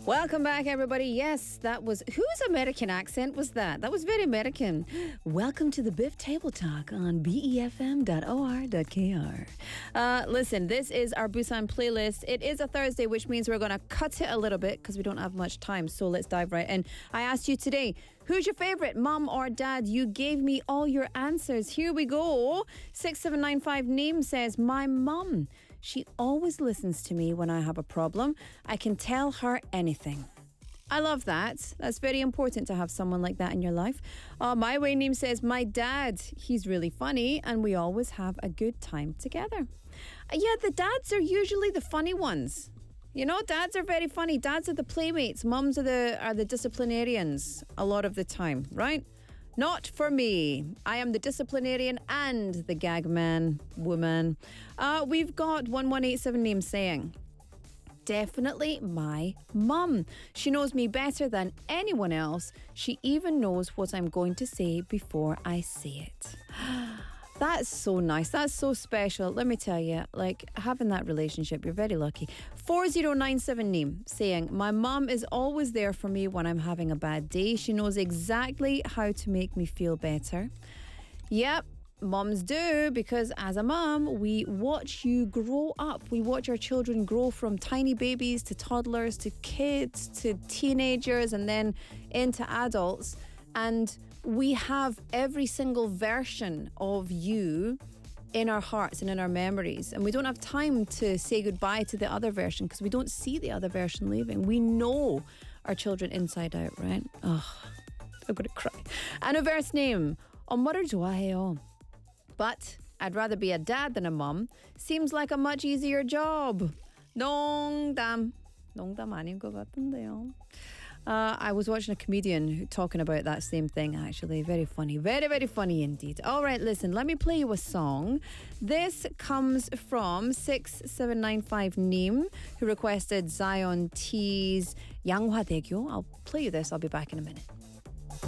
Welcome back, everybody. Yes, that was... Whose American accent was that? That was very American. Welcome to the Biff Table Talk on befm.or.kr. Listen, this is our Busan playlist. It is a Thursday, which means we're going to cut it a little bit because we don't have much time. So let's dive right in. I asked you today, who's your favorite, mum or dad? You gave me all your answers. Here we go. 6795 name says, my mum. She always listens to me when I have a problem. I can tell her anything. I love that. That's very important to have someone like that in your life. My way name says, my dad. He's really funny and we always have a good time together. Yeah, the dads are usually the funny ones. You know, dads are very funny. Dads are the playmates. Mums are the disciplinarians a lot of the time, right? Not for me. I am the disciplinarian and the gag man, woman. We've got 1187 name saying, definitely my mum. She knows me better than anyone else. She even knows what I'm going to say before I say it. That's so nice. That's so special. Let me tell you, like, having that relationship, you're very lucky. 4097 name saying, my mum is always there for me when I'm having a bad day. She knows exactly how to make me feel better. Yep, mums do, because as a mum, we watch you grow up. We watch our children grow from tiny babies to toddlers to kids to teenagers and then into adults. And we have every single version of you in our hearts and in our memories. And we don't have time to say goodbye to the other version because we don't see the other version leaving. We know our children inside out, right? Oh, I'm going to cry. Anniverse name. 엄마를 좋아해요. But I'd rather be a dad than a mum. Seems like a much easier job. 농담. 농담 아닌 것 같은데요. I was watching a comedian talking about that same thing, actually. Very funny. Very, very funny indeed. All right, listen, let me play you a song. This comes from 6795 Neem, who requested Zion T's 양화대교. I'll play you this. I'll be back in a minute.